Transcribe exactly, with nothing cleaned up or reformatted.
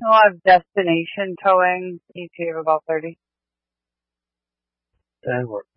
We'll have destination towing, E T of about thirty. That works.